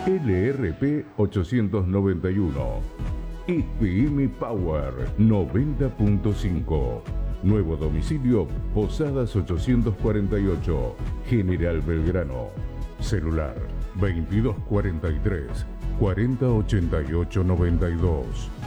LRP 891. SPM Power 90.5. Nuevo domicilio Posadas 848, General Belgrano. Celular 2243 4088 92.